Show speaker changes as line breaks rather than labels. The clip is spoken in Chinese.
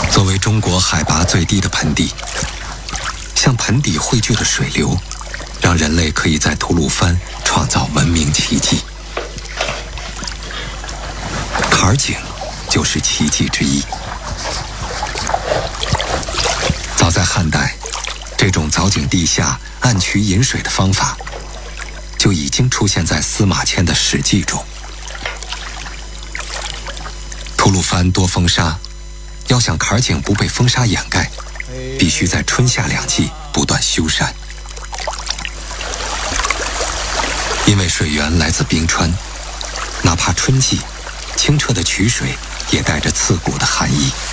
作为中国海拔最低的盆地，向盆底汇聚的水流，让人类可以在吐鲁番创造文明奇迹。坎儿井就是奇迹之一。早在汉代，这种凿井地下、暗渠引水的方法就已经出现在司马迁的《史记》中。吐鲁番多风沙，要想坎儿井不被风沙掩盖，必须在春夏两季不断修缮。因为水源来自冰川，哪怕春季，清澈的渠水也带着刺骨的寒意。